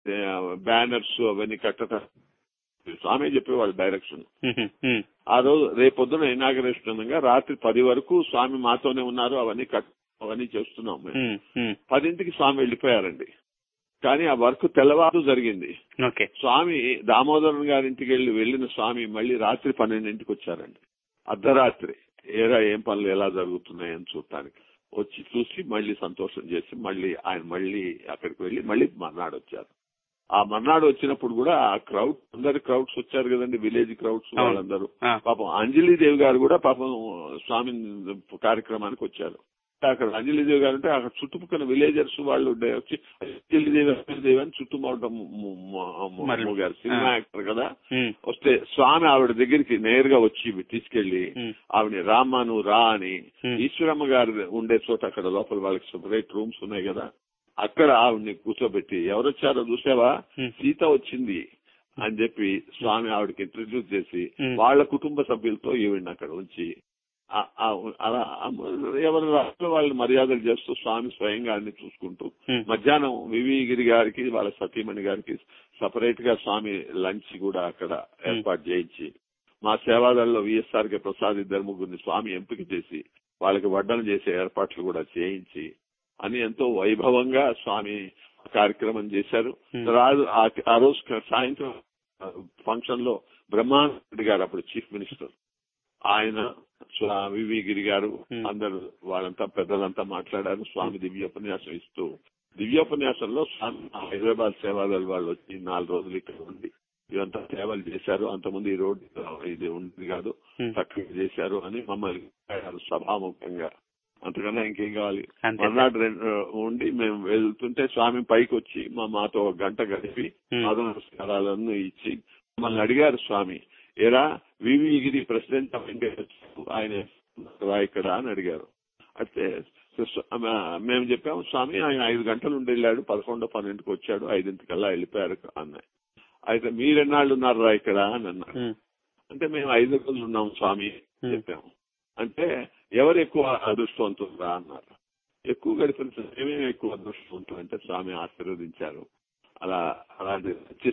Banners అవన్నీ కట్టడం స్వామి చెప్పేవాళ్ళు డైరెక్షన్. ఆ రోజు రేపొద్దున ఇనాగరేషన్ అనగా రాత్రి 10 వరకు స్వామి మాతోనే ఉన్నారు. అవన్నీ చేస్తున్నాం మేము. 10ంటికి స్వామి వెళ్లిపోయారండి. కానీ ఆ వర్క్ తెల్లవారు జరిగింది. స్వామి దామోదరన్ గారింటికి వెళ్లిన స్వామి మళ్ళీ రాత్రి 12ంటికి వచ్చారండి. అర్ధరాత్రి ఏం పనులు ఎలా జరుగుతున్నాయని చూడటానికి వచ్చి చూసి మళ్ళీ సంతోషం చేసి మళ్ళీ అక్కడికి వెళ్లి మళ్ళీ మర్నాడు వచ్చారు. ఆ మర్నాడు వచ్చినప్పుడు కూడా ఆ అందరి క్రౌడ్స్ వచ్చారు కదండి, విలేజ్ క్రౌడ్స్ వాళ్ళందరూ. పాపం అంజలీదేవి గారు కూడా పాపం స్వామి కార్యక్రమానికి వచ్చారు. అక్కడ అంజలీదేవి గారు అంటే అక్కడ చుట్టుపక్కల విలేజర్స్ వాళ్ళు వచ్చి అంజలీదేవి అని చుట్టుముట్టారు గారు సినిమా యాక్టర్ కదా. వస్తే స్వామి ఆవిడ దగ్గరికి నేరుగా వచ్చి తీసుకెళ్లి ఆవిడ రామ్మ నువ్వు రా అని ఈశ్వరమ్మ గారు ఉండే చోట అక్కడ లోపల వాళ్ళకి సెపరేట్ రూమ్స్ ఉన్నాయి కదా, అక్కడ ఆవిడ్ని కూర్చోబెట్టి ఎవరొచ్చారో చూసావా, సీత వచ్చింది అని చెప్పి స్వామి ఆవిడకి ఇంట్రడ్యూస్ చేసి వాళ్ళ కుటుంబ సభ్యులతో ఈవిడ్ని అక్కడ ఉంచి అలా ఎవరి రాష్ట్రంలో వాళ్ళు మర్యాదలు చేస్తూ స్వామి స్వయంగా అన్ని చూసుకుంటూ మధ్యాహ్నం వివిగిరి గారికి వాళ్ళ సతీమణి గారికి సపరేట్ గా స్వామి లంచ్ కూడా అక్కడ ఏర్పాటు చేయించి మా సేవాదల్లో విఎస్ఆర్ కే ప్రసాద్ 2-3 స్వామి ఎంపిక చేసి వాళ్ళకి వడ్డన చేసే ఏర్పాట్లు కూడా చేయించి అని ఎంతో వైభవంగా స్వామి కార్యక్రమం చేశారు. ఆ రోజు సాయంత్రం ఫంక్షన్ లో బ్రహ్మానంద గారు అప్పుడు చీఫ్ మినిస్టర్ ఆయన వివిగిరి గారు అందరు వాళ్ళంతా పెద్దలంతా మాట్లాడారు. స్వామి దివ్యోపన్యాసం ఇస్తూ దివ్యోపన్యాసంలో స్వామి హైదరాబాద్ సేవాదళ వాళ్ళు వచ్చి 4 రోజులు ఇక్కడ ఉండి ఇదంతా సేవలు చేశారు. అంతకుముందు ఈ రోడ్డు ఇది ఉంది కాదు చక్కగా చేశారు అని మమ్మల్ని సభాముఖంగా. అంతకన్నా ఇంకేం కావాలి. మర్నాడు ఉండి మేము వెళ్తుంటే స్వామి పైకి వచ్చి మాతో 1 గంట గడిపి నమస్కారాలను ఇచ్చి మమ్మల్ని అడిగారు స్వామి, ఏరా వివిగిరి ప్రెసిడెంట్ ఆఫ్ ఇండియా ఆయన ఇక్కడ అని అడిగారు. అయితే మేము చెప్పాము స్వామి ఆయన 5 గంటలు ఉండి వెళ్ళాడు, 11-12ంటికి వచ్చాడు, 5ంటికల్లా వెళ్ళిపోయారు అన్నాయి. అయితే మీరెన్నాళ్ళు ఉన్నారా ఇక్కడ అని అన్నారు. అంటే మేము 5 రోజులు ఉన్నాము స్వామి చెప్పాము. అంటే ఎవరు ఎక్కువ అదృష్టవంతురా అన్నారు. ఎక్కువ గడిపిన మేమే ఎక్కువ అదృష్టవంతులు అంటే స్వామి ఆశీర్వదించారు. అలాంటి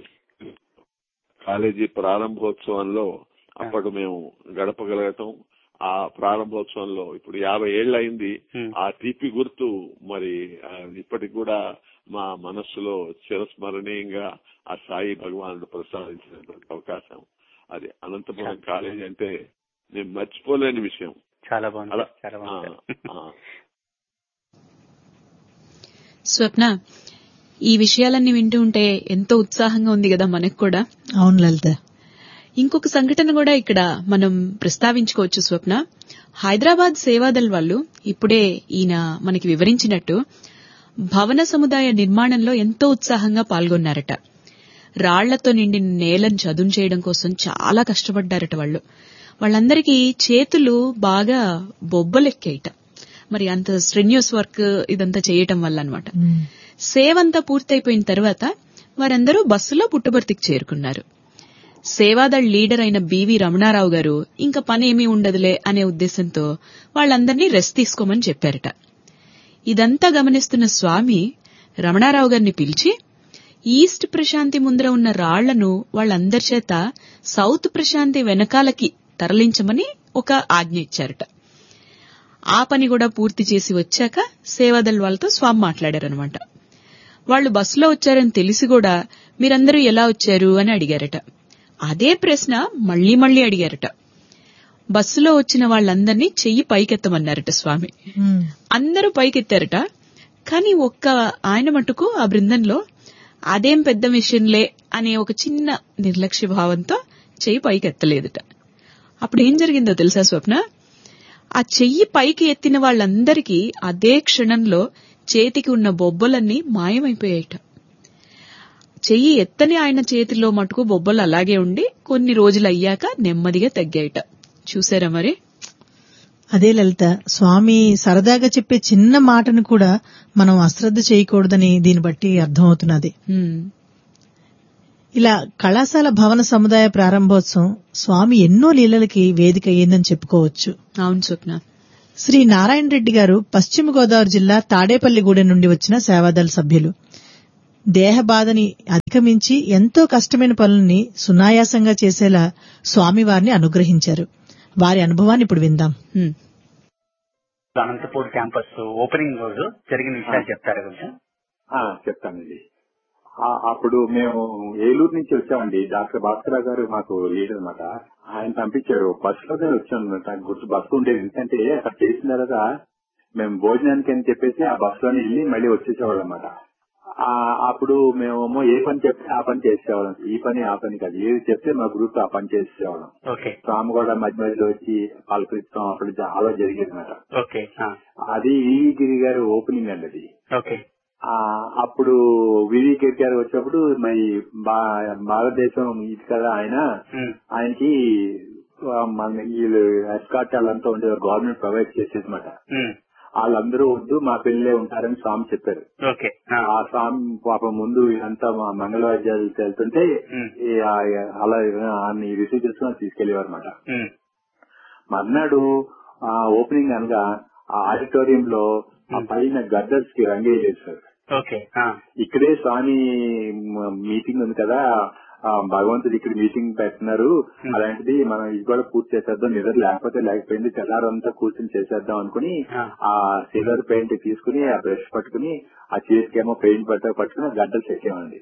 కాలేజీ ప్రారంభోత్సవంలో అప్పటి మేము గడపగలగటం, ఆ ప్రారంభోత్సవంలో ఇప్పుడు 50 ఏళ్ళు అయింది. ఆ తీపి గుర్తు మరి ఇప్పటికి కూడా మా మనస్సులో చిరస్మరణీయంగా ఆ సాయి భగవానుడు ప్రసాదించినటువంటి అవకాశం. అది అనంతపురం కాలేజీ అంటే నేను మర్చిపోలేని విషయం. చాలా బాగుంది. స్వప్న, ఈ విషయాలన్నీ వింటూ ఉంటే ఎంతో ఉత్సాహంగా ఉంది కదా మనకు కూడా. అవును లలిత. ఇంకొక సంఘటన కూడా ఇక్కడ మనం ప్రస్తావించుకోవచ్చు స్వప్న. హైదరాబాద్ సేవాదల్ వాళ్ళు ఇప్పుడే ఈయన మనకి వివరించినట్టు భవన సముదాయ నిర్మాణంలో ఎంతో ఉత్సాహంగా పాల్గొన్నారట. రాళ్లతో నిండిన నేలను చదును చేయడం కోసం చాలా కష్టపడ్డారట వాళ్ళు. వాళ్ళందరికీ చేతులు బాగా బొబ్బలెక్కాయిట. మరి అంత స్ట్రెన్యూస్ వర్క్ ఇదంతా చేయటం వల్ల అన్నమాట. సేవంతా పూర్తయిపోయిన తర్వాత వారందరూ బస్సులో పుట్టబర్తికి చేరుకున్నారు. సేవాదళ్ లీడర్ అయిన బివి రమణారావు గారు ఇంకా పనేమీ ఉండదులే అనే ఉద్దేశంతో వాళ్ళందరినీ రెస్ట్ తీసుకోమని చెప్పారట. ఇదంతా గమనిస్తున్న స్వామి రమణారావు గారిని పిలిచి ఈస్ట్ ప్రశాంతి ముందర ఉన్న రాళ్లను వాళ్ళందరి చేత సౌత్ ప్రశాంతి వెనకాలకి తరలించమని ఒక ఆజ్ఞ ఇచ్చారట. ఆ పని కూడా పూర్తి చేసి వచ్చాక సేవాదళ్ వాళ్ళతో స్వామి మాట్లాడారనమాట. వాళ్లు బస్సులో వచ్చారని తెలిసి కూడా మీరందరూ ఎలా వచ్చారు అని అడిగారట. అదే ప్రశ్న మళ్లీ మళ్లీ అడిగారట. బస్సులో వచ్చిన వాళ్ళందరినీ చెయ్యి పైకెత్తమన్నారట స్వామి. అందరూ పైకెత్తారట. కానీ ఒక్క ఆయన మటుకు ఆ బృందంలో అదేం పెద్ద విషయంలే అనే ఒక చిన్న నిర్లక్ష్య భావంతో చెయ్యి పైకెత్తలేదట. అప్పుడు ఏం జరిగిందో తెలుసా స్వప్న? ఆ చెయ్యి పైకి ఎత్తిన వాళ్ళందరికీ అదే క్షణంలో చేతికి ఉన్న బొబ్బలన్నీ మాయమైపోయాయట. చెయ్యి ఎత్తని ఆయన చేతిలో మటుకు బొబ్బలు అలాగే ఉండి కొన్ని రోజులయ్యాక నెమ్మదిగా తగ్గాయట. చూసారా మరి? అదే లలిత, స్వామి సరదాగా చెప్పే చిన్న మాటను కూడా మనం అశ్రద్ధ చేయకూడదని దీన్ని బట్టి అర్థమవుతున్నది. ఇలా కళాశాల భవన సముదాయ ప్రారంభోత్సవం స్వామి ఎన్నో లీలలకి వేదిక అయ్యిందని చెప్పుకోవచ్చు. అవును స్వప్న. శ్రీ నారాయణ రెడ్డి గారు పశ్చిమ గోదావరి జిల్లా తాడేపల్లిగూడెం నుండి వచ్చిన సేవాదళ సభ్యులు. దేహ బాధని అధిగమించి ఎంతో కష్టమైన పనుల్ని సునాయాసంగా చేసేలా స్వామివారిని అనుగ్రహించారు. వారి అనుభవాన్ని ఇప్పుడు విందాం. అనంతపూర్ క్యాంపస్ ఓపెనింగ్ రోజు జరిగిన విషయాలు చెప్తారా కొంచెం? చెప్తానండి. అప్పుడు మేము ఏలూరు నుంచి వచ్చామండి. డాక్టర్ భాస్కరరావు గారు మాకు లీడర్ అనమాట. ఆయన పంపించారు. బస్సులోనే వచ్చాం. నాకు గుర్తు బస్సు ఉండేది. ఎందుకంటే అక్కడ చేసిన తర్వాత మేము భోజనానికి అని చెప్పేసి ఆ బస్సులోనే వెళ్ళి మళ్ళీ వచ్చేసేవాళ్ళం అనమాట. అప్పుడు మేమేమో ఏ పని చెప్తే ఆ పని చేసేవాళ్ళం. ఈ పని ఆ పని కాదు, ఏది చెప్తే మా గ్రూప్ ఆ పని చేసేవాళ్ళం. స్వామి కూడా మధ్య మధ్యలో వచ్చి పలకరిస్తాం. అప్పుడు చాలా జరిగేది అనమాట. అది గిరి గారు ఓపెనింగ్ అండి అది. అప్పుడు వివి గిరి గారు వచ్చినప్పుడు మరి భారతదేశం ఇది కదా ఆయనకి వీళ్ళు ఎస్కాట్ వాళ్ళంతా ఉండేవారు. గవర్నమెంట్ ప్రొవైడ్ చేసేది అనమాట. వాళ్ళందరూ వద్దు, మా పెళ్లిలే ఉంటారని స్వామి చెప్పారు. ఆ స్వామి పాపం ముందు అంతా మంగళవాద్యాలు వెళ్తుంటే అలా రిసీవ్ చేసుకుని తీసుకెళ్లేవారు అనమాట. మర్నాడు ఓపెనింగ్ అనగా ఆ ఆడిటోరియం లో ఆ పైన గద్దర్స్ కి రంగేసేసారు. ఇక్కడే స్వామి మీటింగ్ ఉంది కదా, భగవంతుడు ఇక్కడ మీటింగ్ పెడుతున్నారు, అలాంటిది మనం ఇది కూడా పూర్తి చేసేద్దాం, నిద్ర లేకపోయింది తెల్లారంతా కూర్చొని చేసేద్దాం అనుకుని ఆ సిల్వర్ పెయింట్ తీసుకుని ఆ బ్రష్ పట్టుకుని ఆ చేతికేమో పెయింట్ పట్టుకుని గడ్డలు చెక్కామండి.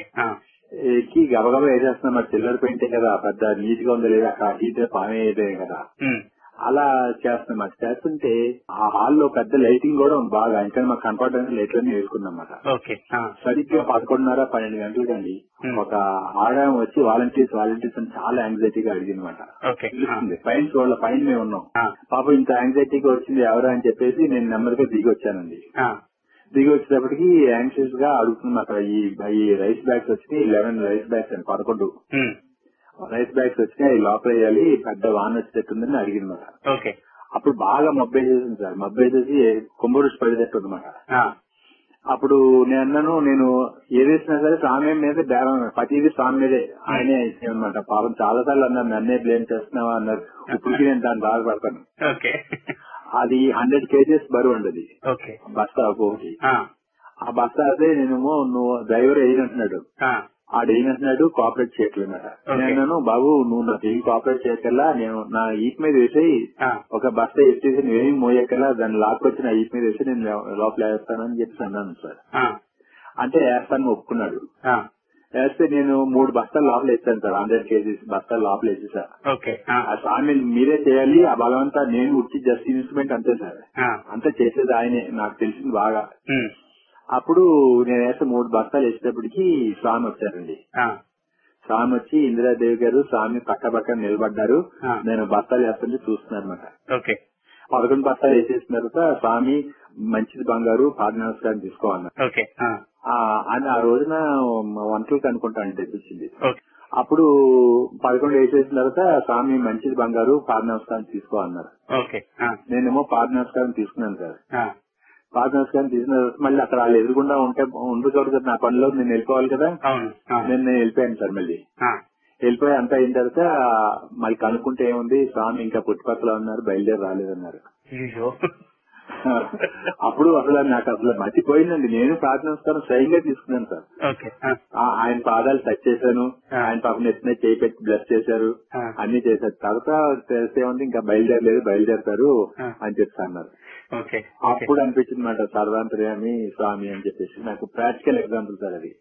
ఎక్కి గబగబా వేసేస్తున్నాం. మరి సిల్వర్ పెయింటే కదా, పెద్ద నీట్ గా ఉందో లేదా, అక్కడ హీట్ పామే అయితే కదా, అలా చేస్తున్నాం. చేస్తుంటే ఆ హాల్లో పెద్ద లైటింగ్ కూడా బాగా, ఇంకా మాకు కనపడడానికి లైట్లన్నీ వేసుకున్నమాట. సరిగ్గా 11:30-12 గంటలకండి ఒక ఆదాయం వచ్చి వాలంటీర్స్ అని చాలా యాంగ్జైటీగా అడిగిందన్నమాట. తెలుస్తుంది పైన చూడాల, పైన మేము ఉన్నాం. పాపం ఇంత యాంగ్జైటీగా వచ్చింది ఎవరా అని చెప్పేసి నేను నెమ్మదిగా దిగి వచ్చానండి. దిగి వచ్చేటప్పటికి యాంగ్షియస్ గా అడుగుతున్నాం. అక్కడ ఈ రైస్ బ్యాగ్స్ వచ్చినాయి, 11 రైస్ బ్యాగ్స్ అండి, 11 రైస్ బ్యాగ్స్ వచ్చినాయి, లోపల వేయాలి, పెద్ద వాన వచ్చేటట్టుందని అడిగిందన్నమాట. అప్పుడు బాగా మబ్బేసేసింది సార్. మబ్బేసేసి కుంభరుషి పడేటట్టు అనమాట. అప్పుడు నేను అన్నాను, నేను ఏదేసినా సరే స్వామి మీద బేరం, ప్రతిదీ స్వామి మీదే, ఆయనే అనమాట. పాపం చాలా సార్లు అన్నారు నన్నే బ్లేమ్ చేస్తున్నావా అన్నారు. ఇప్పటికీ నేను దాన్ని బాధపడతాను. అది 100 kgs బరువు అండి. అది బస్తా ఒకటి. ఆ బస్తా అదే నేనేమో నువ్వు డ్రైవర్ వేయనంటున్నాడు, ఆడేనంటున్నాడు కోఆపరేట్ చేయట్లేదన్నమాట. నేను బాబు నువ్వు నాకు ఏం కోఆపరేట్ చేయకల్లా, నేను నా ఈప్ మీద వేసి ఒక బస్తా ఎత్తేసి నువ్వేమి మోయకల్లా దాన్ని లాక్కొచ్చి నా ఈప్ మీద వేసి నేను లోపల వేస్తానని చెప్పి అన్నాను సార్. అంటే వేస్తాను ఒప్పుకున్నాడు. వేస్తే నేను 3 బస్తాలు లోపల వేస్తాను సార్. 100 kgs బస్తాలు లోపల వేసి సార్. ఆ స్వామి మీరే చేయాలి, ఆ బలవంతా నేను ఉట్టి జస్ట్ ఇన్స్ట్రుమెంట్ అంతే సార్. అంతా చేసేది ఆయనే, నాకు తెలిసింది బాగా. అప్పుడు నేను వేస్తే 3 బస్తాలు వేసేటప్పటికి స్వామి వచ్చారండి. స్వామి వచ్చి ఇందిరాదేవి గారు స్వామి పక్క నిలబడ్డారు. నేను బస్తాలు వేస్తుంటే చూస్తున్నాను అనమాట. 11 బస్తాలు వేసేసిన తర్వాత స్వామి మంచిది బంగారు పాద నమస్కారం తీసుకోవాలన్నారు. అని ఆ రోజున వంటలకు అనుకుంటాను తెప్పించింది. అప్పుడు 11 వేసేసిన తర్వాత స్వామి మంచిది బంగారు పాద నమస్కారం తీసుకోవాలన్నారు. నేనేమో పాద నమస్కారం తీసుకున్నాను సార్. పాద నమస్కారం తీసిన మళ్ళీ అక్కడ వాళ్ళు ఎదురుకుండా ఉండకూడదు కదా, నా పనిలో నేను వెళ్ళిపోవాలి కదా. నేను వెళ్ళిపోయాను సార్. మళ్ళీ వెళ్ళిపోయి అంతా అయిన తర్వాత మళ్ళీ కనుక్కుంటే ఏముంది, స్వామి ఇంకా పుట్టుపక్కల ఉన్నారు, బయలుదేరి రాలేదన్నారు. అప్పుడు నాకు అసలు మర్చిపోయిందండి. నేను ప్రార్థన నమస్కారం స్వయంగా తీసుకున్నాను సార్. ఆయన పాదాలు టచ్ చేశాను, ఆయన పాపం ఎత్తున చేయి పెట్టి బ్లెస్ చేశారు, అన్ని చేశారు. తర్వాత తెలిసే ఉంది ఇంకా బయలుదేరతారు అని చెప్తా అన్నారు. అప్పుడు అనిపించింది మాట సర్వాంతర్యామి స్వామి అని చెప్పేసి. నాకు ప్రాక్టికల్ ఎగ్జాంపుల్ సార్ అది.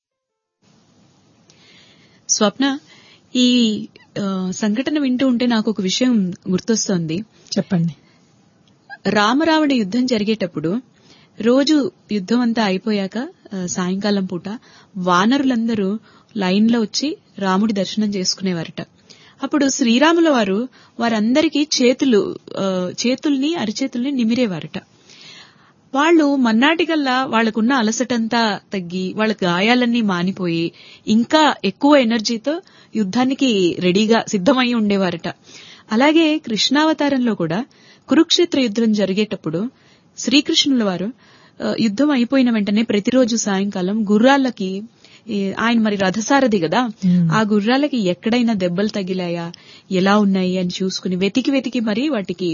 స్వప్న, ఈ సంఘటన వింటూ ఉంటే నాకు ఒక విషయం గుర్తొస్తోంది. చెప్పండి. రామరావణ యుద్ధం జరిగేటప్పుడు రోజు యుద్ధం అంతా అయిపోయాక సాయంకాలం పూట వానరులందరూ లైన్ లో వచ్చి రాముడి దర్శనం చేసుకునేవారట. అప్పుడు శ్రీరాముల వారు వారందరికీ చేతుల్ని అరిచేతుల్ని నిమిరేవారట. వాళ్ళు మన్నాటికల్లా వాళ్లకున్న అలసటంతా తగ్గి వాళ్ళ గాయాలన్నీ మానిపోయి ఇంకా ఎక్కువ ఎనర్జీతో యుద్ధానికి రెడీగా సిద్ధమై ఉండేవారట. అలాగే కృష్ణావతారంలో కూడా కురుక్షేత్ర యుద్ధం జరిగేటప్పుడు శ్రీకృష్ణుల వారు యుద్ధం అయిపోయిన వెంటనే ప్రతిరోజు సాయంకాలం గుర్రాలకి, ఆయన మరి రథసారథి కదా, ఆ గుర్రాలకి ఎక్కడైనా దెబ్బలు తగిలాయా, ఎలా ఉన్నాయి అని చూసుకుని వెతికి మరి వాటికి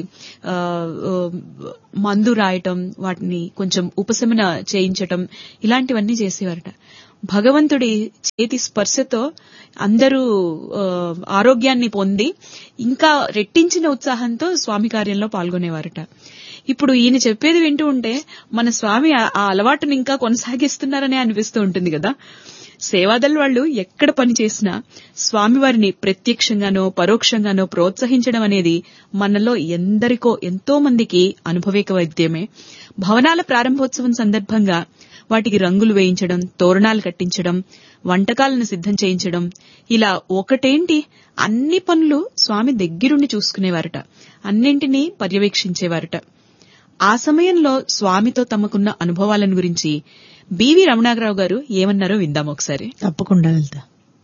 మందు రాయటం, వాటిని కొంచెం ఉపశమన చేయించటం, ఇలాంటివన్నీ చేసేవారట. భగవంతుడి చేతి స్పర్శతో అందరూ ఆరోగ్యాన్ని పొంది ఇంకా రెట్టించిన ఉత్సాహంతో స్వామి కార్యంలో పాల్గొనేవారట. ఇప్పుడు ఈయన చెప్పేది వింటూ ఉంటే మన స్వామి ఆ అలవాటుని ఇంకా కొనసాగిస్తున్నారనే అనిపిస్తూ ఉంటుంది కదా. సేవాదల్ వాళ్ళు ఎక్కడ పని చేసినా స్వామివారిని ప్రత్యక్షంగానో పరోక్షంగానో ప్రోత్సహించడం అనేది మనలో ఎంతో మందికి అనుభవేక వైద్యమే. భవనాల ప్రారంభోత్సవం సందర్భంగా వాటికి రంగులు వేయించడం, తోరణాలు కట్టించడం, వంటకాలను సిద్ధం చేయించడం, ఇలా ఒకటేంటి అన్ని పనులు స్వామి దగ్గరుండి చూసుకునేవారట, అన్నింటినీ పర్యవేక్షించేవారట. ఆ సమయంలో స్వామితో తమకున్న అనుభవాలను గురించి బివి రమణారావు గారు ఏమన్నారో విందాం ఒకసారి. తప్పకుండా వెళ్తా.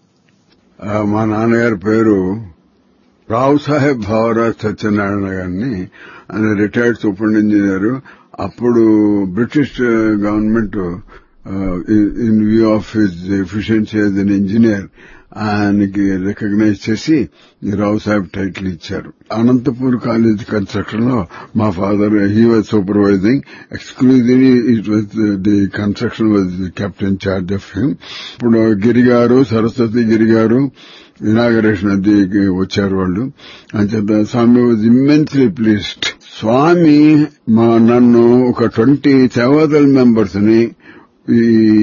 మా నాన్నగారి పేరు రావు సాహెబ్ భావరాజ్ సత్యనారాయణ గారిని, ఆయన రిటైర్డ్ సూపరింటెండెంట్ ఇంజనీర్. అప్పుడు British government in view of his efficiency as N engineer ఆయనకి రికగ్నైజ్ చేసి రావు సాహెబ్ టైటిల్ ఇచ్చారు. అనంతపూర్ కాలేజ్ కన్స్ట్రక్షన్ లో మా father he was supervising. Exclusively it was the construction was kept in charge of him. ఇప్పుడు గిరిగారు, Saraswati గిరిగారు inauguration అది వచ్చారు వాళ్ళు. అంచేత స్వామి వాజ్ ఇమ్మెన్స్లీ ప్లీజ్డ్. స్వామి నన్ను ఒక 20 సేవాదల్ మెంబర్స్ ని ఈ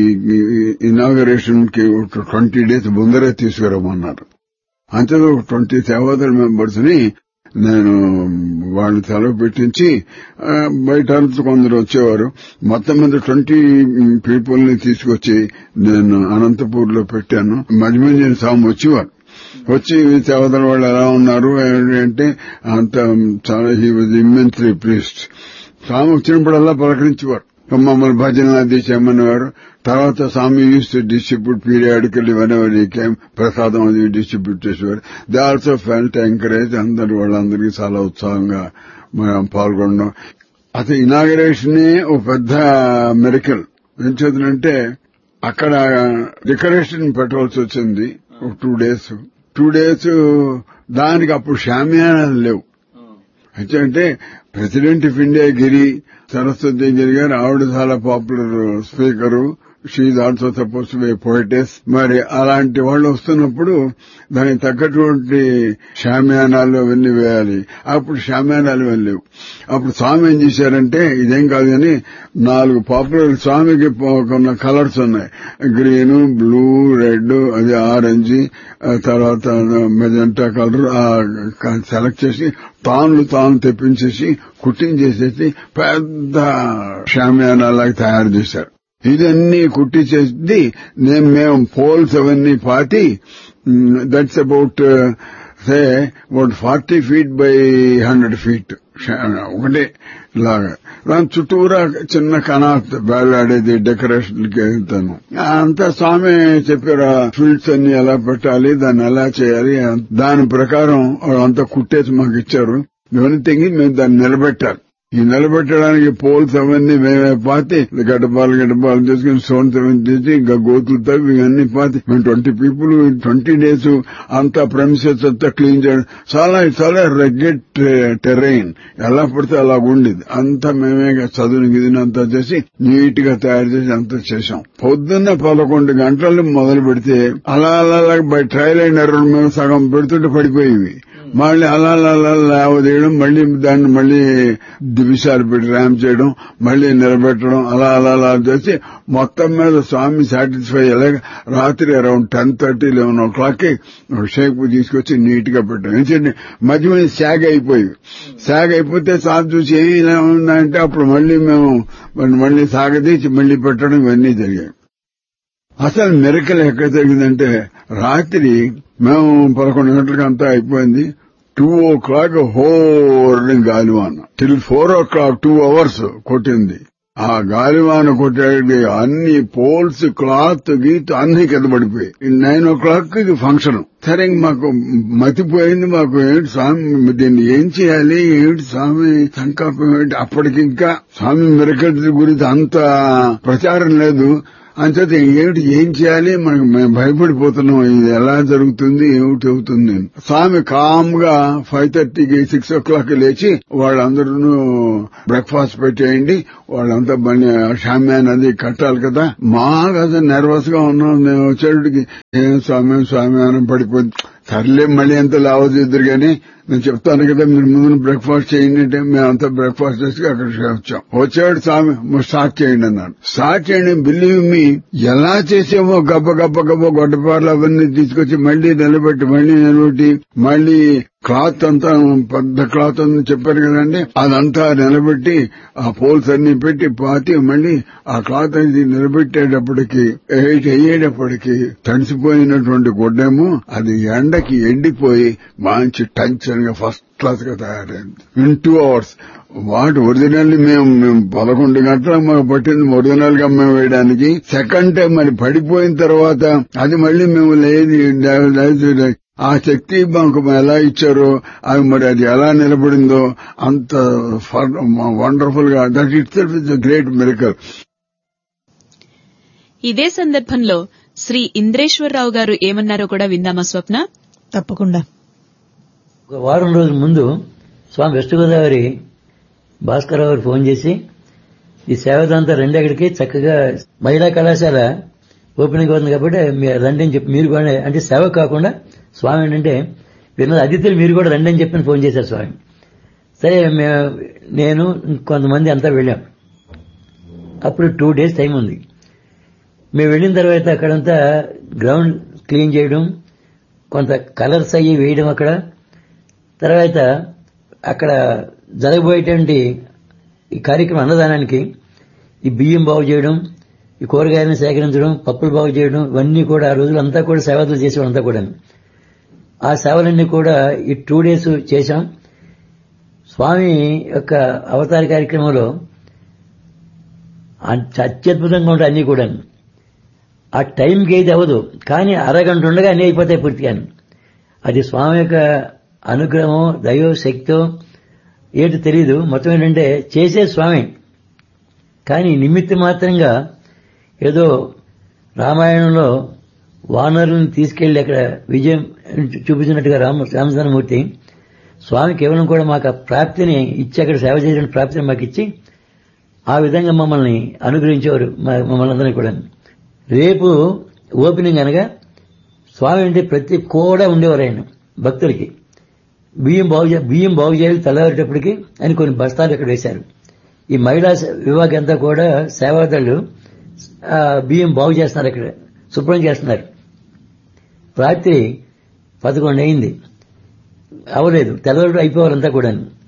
ఇనాగరేషన్ కి 20 days ముందరే తీసుకురమ్మన్నారు. అంతే ఒక 20 సేవాదల్ మెంబర్స్ ని నేను వాళ్ళు సెలవు పెట్టించి బయట కొందరు వచ్చేవారు. మొత్తం మీద 20 people ని తీసుకొచ్చి నేను అనంతపూర్ లో పెట్టాను. మధ్య స్వామి వచ్చేవారు. వచ్చి సేవాదల్ వాళ్ళు ఎలా ఉన్నారు అంటే అంత చాలా హీ వాజ్ ఇమ్మెన్స్లీ ప్లీజ్డ్. స్వామి వచ్చినప్పుడల్లా పలకరించేవారు, మమ్మల్ని భజన అది చేయమనేవారు. తర్వాత స్వామి use to distribute periodically whenever he came, ప్రసాదం అది డిస్ట్రిబ్యూట్ చేసేవారు. They also felt encourage. అందరు వాళ్ళందరికీ చాలా ఉత్సాహంగా పాల్గొనడం. అసలు ఇనాగరేషన్ ఒక పెద్ద మెరికల్. ఏం చదువునంటే అక్కడ డెకరేషన్ పెట్టవలసి వచ్చింది ఒక 2 days. 2 days దానికి అప్పుడు షామియానాలు లేవు. అంటే ప్రెసిడెంట్ ఆఫ్ ఇండియా గిరి, సరస్వతి గిరి గారు, ఆవిడ చాలా popular speaker. She is also suppose to be పోయిటెస్. మరి అలాంటి వాళ్ళు వస్తున్నప్పుడు దానికి తగ్గటువంటి షామియానాలు అవన్నీ వేయాలి. అప్పుడు షామియానాలు వెళ్ళలేవు. అప్పుడు స్వామి ఏం చేశారంటే ఇదేం కాదు కానీ 4 పాపులర్ స్వామికి కొన్ని కలర్స్ ఉన్నాయి, గ్రీన్, బ్లూ, రెడ్, అది ఆరెంజ్, తర్వాత మెజెంటా కలర్ సెలెక్ట్ చేసి తాను తెప్పించేసి కుట్టించేసేసి పెద్ద షామియానాలాగా తయారు చేశారు. ఇదన్నీ కుట్టించేసి మేము పోల్స్ అవన్నీ పాతి, that's about 40 feet by 100 feet ఒకటే లాగా. దాని చుట్టూరా చిన్న కనాత్ వేలాడేది డెకరేషన్ కి వెళ్తాను. అంతా స్వామి చెప్పారు ఫీల్డ్స్ అన్ని ఎలా పెట్టాలి, దాన్ని ఎలా చేయాలి. దాని ప్రకారం అంతా కుట్టేసి మాకు ఇచ్చారు. ఇవన్నీ తెగి మేము దాన్ని నిలబెట్టాలి. ఈ నిలబెట్టడానికి పోల్స్ అవన్నీ మేమే పాతి గడ్డపాలు చేసుకుని స్టోన్స్ అవన్నీ తీసి ఇంకా గోతులు తవ్వి ఇవన్నీ పాతి మేము 20 people 20 days అంతా ప్రెమిసెస్ అంతా క్లీన్ చేయడం. చాలా రెగ్యులర్ టెరైన్, ఎలా పడితే అలా ఉండేది. అంతా మేమే చదువుని గిదిని అంతా చేసి నీట్ గా తయారు చేసి అంతా చేశాం. పొద్దున్న 11 గంటలు మొదలు పెడితే అలా బై ట్రయల్ అండ్ ఎర్రర్ మేము సగం పెడుతుంటే పడిపోయేవి. మళ్ళీ అలా లేవదేయడం, మళ్ళీ దాన్ని మళ్ళీ దివిసాలు పెట్టి ర్యాంప్ చేయడం, మళ్ళీ నిలబెట్టడం, అలా చేసి మొత్తం మీద స్వామి సాటిస్ఫై అయ్యేలాగా రాత్రి అరౌండ్ 10:30, 11 o'clock షేక్ తీసుకొచ్చి నీట్ గా పెట్టాం. ఎందుకంటే మధ్య శాగ్ అయిపోతే స్వామి చూసి ఏమి ఇలా ఉందంటే అప్పుడు మళ్ళీ మేము మళ్ళీ సాగదీసి మళ్ళీ పెట్టడం ఇవన్నీ జరిగాయి. అసలు మిరకల్ ఎక్కడ జరిగిందంటే రాత్రి మేము 11 గంటలకు అంతా అయిపోయింది. 2 o'clock హోర్ని గాలివాన టిల్ 4 o'clock 2 hours కొట్టింది. ఆ గాలివాన కొట్టే అన్ని పోల్స్, క్లాత్, గీత్ అన్ని కింద పడిపోయి 9 o'clock ఫంక్షన్. సరే మాకు మతిపోయింది. మాకు ఏంటి స్వామి దీన్ని ఏం చేయాలి, ఏంటి స్వామి సంకల్పం ఏంటి. అప్పటికింకా స్వామి మిరకల్ గురించి అంత ప్రచారం లేదు. అంచేత ఏం చేయాలి, మనకు మేము భయపడిపోతున్నాం, ఇది ఎలా జరుగుతుంది, ఏమిటి అవుతుంది. స్వామి కామ్ గా 5:30కి 6 o'clock లేచి వాళ్ళందరూ బ్రేక్ఫాస్ట్ పెట్టేయండి, వాళ్ళంతా షామ్యాన్ అది కట్టాలి కదా. మాకు నర్వస్ గా ఉన్నాం. మేము వచ్చేటికి ఏం స్వామి అని పడిపోయింది. సర్లే మళ్ళీ ఎంత లావద్దు గాని నేను చెప్తాను కదా, మీరు ముందు బ్రేక్ఫాస్ట్ చేయండి అంటే మేమంతా బ్రేక్ఫాస్ట్ చేసి అక్కడికి వచ్చాం. వచ్చాడు స్వామి, స్టార్ట్ చేయండి అన్నాడు. స్టార్ట్ చేయండి, బిలీవ్ మీ ఎలా చేసామో గబ్బ గొడ్డపార్లు అవన్నీ తీసుకొచ్చి మళ్లీ నిలబెట్టి మళ్లీ క్లాత్ అంతా పెద్ద క్లాత్ అని చెప్పారు కదండి, అదంతా నిలబెట్టి ఆ పోల్స్ అన్ని పెట్టి పాతి మళ్లీ ఆ క్లాత్ అనేది నిలబెట్టేటప్పటికి అయ్యేటప్పటికి తడిసిపోయినటువంటి గుడ్డేమో అది ఎండకి ఎండిపోయి మంచి టెన్షన్ గా ఫస్ట్ క్లాస్ గా తయారైంది. ఇన్ 2 hours వాటి ఒరిజినల్ మేము 11 గంటలకు మాకు పట్టింది ఒరిజినల్ గా మేము వేయడానికి. సెకండ్ టైం మరి పడిపోయిన తర్వాత అది మళ్లీ మేము లేదు ఆ శక్తి మాకు ఎలా ఇచ్చారో అవి మరి అది ఎలా నిలబడిందో అంత వండర్ఫుల్ గా, that it self is a great miracle. ఇదే సందర్భంలో శ్రీ ఇంద్రేశ్వరరావు గారు ఏమన్నారో కూడా విందామా స్వప్న? తప్పకుండా. ఒక వారం రోజుల ముందు స్వామి వెస్ట్ గోదావరి భాస్కర్ గారు ఫోన్ చేసి ఈ సేవదంతా రెండెక్కడికి చక్కగా మహిళా కళాశాల ఓపెనింగ్ అవుతుంది కాబట్టి రండి అని చెప్పి మీరు కూడా, అంటే సేవ కాకుండా స్వామి ఏంటంటే విన్న అతిథులు మీరు కూడా రండి అని చెప్పి ఫోన్ చేశారు స్వామి. సరే నేను కొంతమంది అంతా వెళ్ళాం. అప్పుడు 2 days టైం ఉంది. మేము వెళ్ళిన తర్వాత అక్కడంతా గ్రౌండ్ క్లీన్ చేయడం, కొంత కలర్స్ అయ్యి వేయడం, అక్కడ తర్వాత అక్కడ జరగబోయేటువంటి ఈ కార్యక్రమం అన్నదానానికి ఈ బియ్యం బాగు చేయడం, ఈ కూరగాయలను సేకరించడం, పప్పులు బాగు చేయడం, ఇవన్నీ కూడా ఆ రోజులంతా కూడా సేవలు చేసేవాళ్ళంతా కూడా. ఆ సేవలన్నీ కూడా ఈ 2 days చేశాం. స్వామి యొక్క అవతార కార్యక్రమంలో అత్యద్భుతంగా ఉంటాయి అన్ని కూడా. ఆ టైంకి ఏది అవ్వదు, కానీ అరగంట ఉండగా అన్ని అయిపోతాయి పూర్తిగా. అది స్వామి యొక్క అనుగ్రహం, దైవ శక్తో ఏంటో తెలియదు. మొత్తం ఏంటంటే చేసే స్వామి, కానీ నిమిత్త మాత్రంగా ఏదో రామాయణంలో వానరులను తీసుకెళ్లి అక్కడ విజయం చూపించినట్టుగా రామచంద్రమూర్తి స్వామి కేవలం కూడా మాకు ఆ ప్రాప్తిని ఇచ్చి, అక్కడ సేవ చేసిన ప్రాప్తిని మాకు ఇచ్చి ఆ విధంగా మమ్మల్ని అనుగ్రహించేవారు, మమ్మల్ని అందరినీ కూడా. రేపు ఓపెనింగ్ అనగా స్వామి అంటే ప్రతి కూడా ఉండేవారు ఆయన భక్తులకి. బియ్యం బాగు చేయాలి తెల్లవారేటప్పటికి అని కొన్ని బస్తాలు ఇక్కడ వేశారు. ఈ మహిళా విభాగం అంతా కూడా సేవాదళ్ళు బియ్యం బాగు చేస్తున్నారు, ఇక్కడ శుభ్రం చేస్తున్నారు. రాత్రి 11 అయింది, అవ్వలేదు, తెల్లవారు అయిపోవాలంతా కూడా.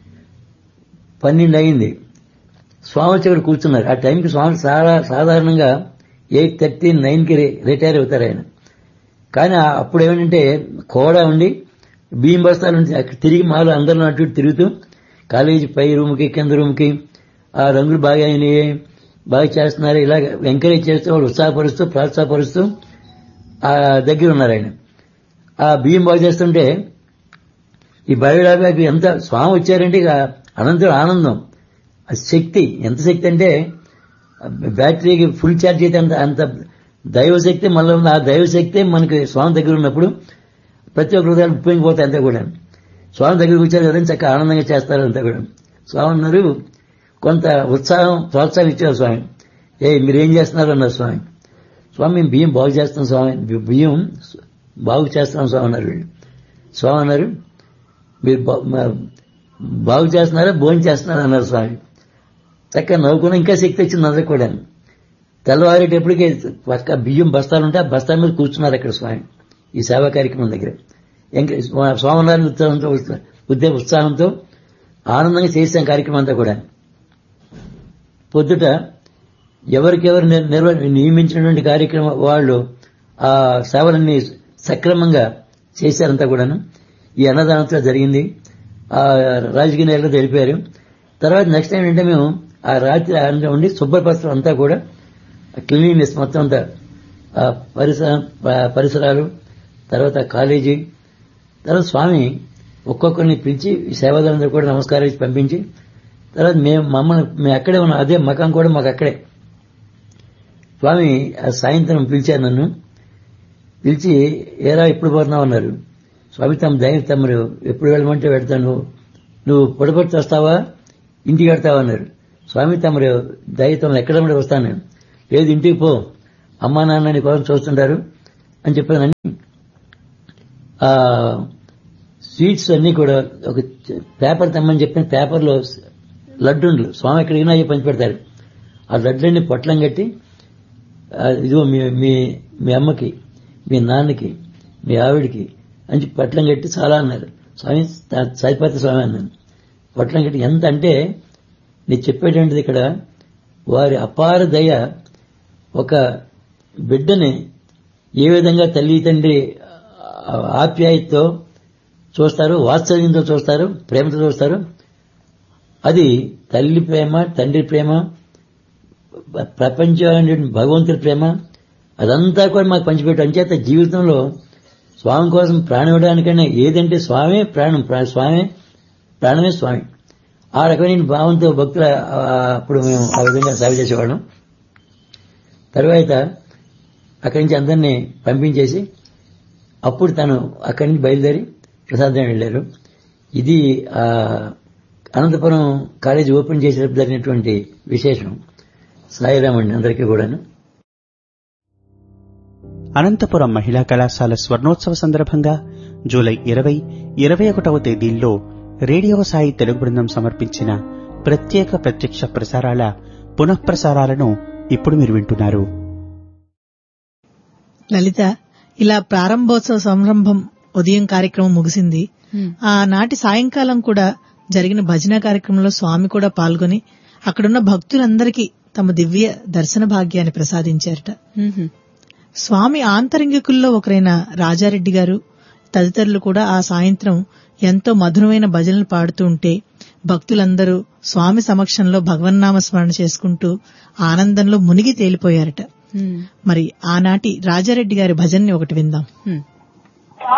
12 అయింది, స్వామి వచ్చి ఇక్కడ కూర్చున్నారు. ఆ టైంకి స్వామి సాధారణంగా 8:30, 9కి రిటైర్ అవుతారు ఆయన. కానీ అప్పుడు ఏమంటే కోడ ఉండి బియ్యం బస్తాలు అక్కడ తిరిగి మాలో అందరిలో అటు తిరుగుతూ కాలేజీ పై రూమ్కి కింద రూమ్కి ఆ రంగులు బాగా అయినాయి, బాగా చేస్తున్నారు, ఇలాగ ఎంకరేజ్ చేస్తూ వాళ్ళు ఉత్సాహపరుస్తూ ప్రోత్సాహపరుస్తూ ఆ దగ్గర ఉన్నారు ఆయన. ఆ బియ్యం బాగు చేస్తుంటే ఈ బయోడాబాకి ఎంత స్వామి వచ్చారంటే ఇక అనంతరం ఆనందం. ఆ శక్తి ఎంత శక్తి అంటే బ్యాటరీకి ఫుల్ ఛార్జ్ అయితే అంత దైవశక్తి మళ్ళీ ఉంది. ఆ దైవశక్తి మనకి స్వామి దగ్గర ఉన్నప్పుడు ప్రతి ఒక్క హృదయాలు ఉప్పొంగిపోతాయి అంతా కూడా. స్వామి దగ్గరికి వచ్చారు కదా చక్కగా ఆనందంగా చేస్తారు అంతా కూడా. స్వామి అన్నారు, కొంత ఉత్సాహం ప్రోత్సాహం ఇచ్చారు స్వామి. మీరేం చేస్తున్నారు అన్నారు స్వామి. స్వామి మేము బియ్యం బాగు చేస్తాం స్వామి, బియ్యం బాగు చేస్తాం స్వామి అన్నారు వీళ్ళు. స్వామి అన్నారు, మీరు బాగు చేస్తున్నారా భోజనం చేస్తున్నారా అన్నారు స్వామి. చక్కగా నవ్వుకున్నా ఇంకా శక్తి వచ్చింది అందరికి కూడా. తెల్లవారేటప్పటికే పక్క బియ్యం బస్తాలుంటే ఆ బస్తాల మీద కూర్చున్నారు అక్కడ స్వామి ఈ సేవా కార్యక్రమం దగ్గర. స్వామివారి ఉత్సాహంతో ఆనందంగా చేసాం కార్యక్రమం అంతా కూడా. పొద్దుట ఎవరికెవరు నియమించినటువంటి కార్యక్రమం వాళ్ళు ఆ సేవలన్నీ సక్రమంగా చేశారంతా కూడాను. ఈ అన్నదానంతో జరిగింది. ఆ రాజకీయ నేతలు తెలిపారు. తర్వాత నెక్స్ట్ టైం ఏంటంటే మేము ఆ రాత్రి ఉండి శుభ్రపరచడం అంతా కూడా క్లీనినెస్ మొత్తం అంతా పరిసరాలు, తర్వాత కాలేజీ, తర్వాత స్వామి ఒక్కొక్కరిని పిలిచి సేవాదారులందరూ కూడా నమస్కారం ఇచ్చి పంపించి తర్వాత మేము అక్కడే ఉన్నాం. అదే మకాం కూడా మాకు అక్కడే. స్వామి ఆ సాయంత్రం పిలిచారు నన్ను. పిలిచి ఏరా ఎప్పుడు పోతున్నావు అన్నారు. స్వామి తమరు ఎప్పుడు వెళ్ళమంటే వెళ్తాను, నువ్వు పొడపొట్టి వస్తావా ఇంటికి వెళ్తావా అన్నారు. స్వామి తమరు దయతో ఎక్కడ వస్తాను నేను. లేదు ఇంటికి పో, అమ్మా నాన్న నీ కోసం చూస్తుంటారు అని చెప్పాను. ఆ స్వీట్స్ అన్ని కూడా ఒక పేపర్ తెమ్మని చెప్పిన పేపర్లో లడ్డుండ్లు స్వామి ఎక్కడికైనా అయ్యి పంచి పెడతారు. ఆ లడ్లన్నీ పొట్లం కట్టి ఇదిగో మీ అమ్మకి, మీ నాన్నకి, మీ ఆవిడికి అని పొట్లం కట్టి చాలా అన్నారు. స్వామి సరిపోతే స్వామి అన్నాను. పొట్లం కట్టి ఎంత అంటే నేను చెప్పేటువంటిది ఇక్కడ వారి అపార దయ. ఒక బిడ్డని ఏ విధంగా తల్లి తండ్రి ఆప్యాయతతో చూస్తారు, వాత్సల్యంతో చూస్తారు, ప్రేమతో చూస్తారు, అది తల్లి ప్రేమ, తండ్రి ప్రేమ, ప్రపంచం భగవంతుడి ప్రేమ, అదంతా కూడా మాకు పంచిపెట్టు. అంచేత జీవితంలో స్వామి కోసం ప్రాణం ఇవ్వడానికైనా ఏదంటే స్వామి ప్రాణం, స్వామి ప్రాణమే స్వామి. ఆ రకమైన భావంతో భక్తులు అప్పుడు మేము ఆ విధంగా సేవ చేసేవాళ్ళం. తర్వాత అక్కడి నుంచి అందరినీ పంపించేసి అప్పుడు తను అక్కడి నుంచి బయలుదేరి ప్రసాదం వెళ్లారు. ఇది అనంతపురం కాలేజీ ఓపెన్ చేసేటప్పుడు జరిగినటువంటి విశేషం. సాయిరామ్ అండి అందరికీ కూడాను. అనంతపురం మహిళా కళాశాల స్వర్ణోత్సవ సందర్భంగా జూలై 20, 21వ తేదీల్లో రేడియో సాయి తెలుగు బృందం సమర్పించిన ప్రత్యేక ప్రత్యక్ష ప్రసారాల పునఃప్రసారాలను ఇప్పుడు మీరు వింటున్నారు. లలిత, ఇలా ప్రారంభోత్సవ సంరంభం ఉదయం కార్యక్రమం ముగిసింది. ఆనాటి సాయంకాలం కూడా జరిగిన భజన కార్యక్రమంలో స్వామి కూడా పాల్గొని అక్కడున్న భక్తులందరికీ తమ దివ్య దర్శన భాగ్యాన్ని ప్రసాదించారట. స్వామి ఆంతరంగికుల్లో ఒకరైన రాజారెడ్డి గారు తదితరులు కూడా ఆ సాయంత్రం ఎంతో మధురమైన భజనలు పాడుతూ ఉంటే భక్తులందరూ స్వామి సమక్షంలో భగవన్నామ స్మరణ చేసుకుంటూ ఆనందంలో మునిగి తేలిపోయారట. మరి ఆనాటి రాజారెడ్డి గారి భజన్ని ఒకటి విందాం.